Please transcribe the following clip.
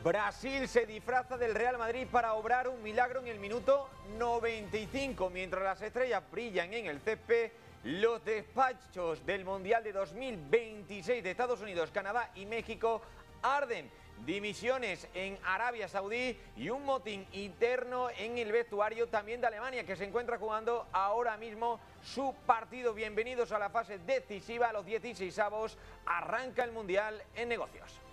Brasil se disfraza del Real Madrid para obrar un milagro en el minuto 95. Mientras las estrellas brillan en el césped, los despachos del Mundial de 2026 de Estados Unidos, Canadá y México arden. Dimisiones en Arabia Saudí y un motín interno en el vestuario también de Alemania, que se encuentra jugando ahora mismo su partido. Bienvenidos a la fase decisiva, a los 16avos. Arranca el Mundial en negocios.